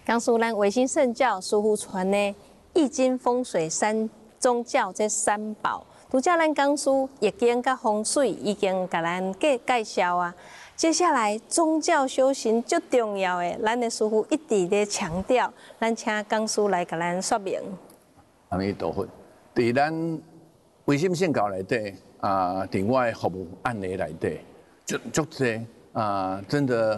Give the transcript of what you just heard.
江苏咱维新圣教师傅传的易经风水三宗教这三宝，拄则咱江苏易经甲风水已经甲咱介绍啊。接下来宗教修行最重要的，咱的师傅一直咧强调，咱请江苏来甲咱说明。 阿弥陀佛，伫咱维新圣教内底伫我的服务案例内底，足多真的。